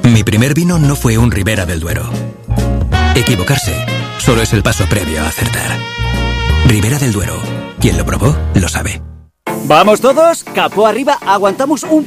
Mi primer vino no fue un Ribera del Duero. Equivocarse solo es el paso previo a acertar. Ribera del Duero. Quien lo probó, lo sabe. ¿Vamos todos? Capó arriba, aguantamos un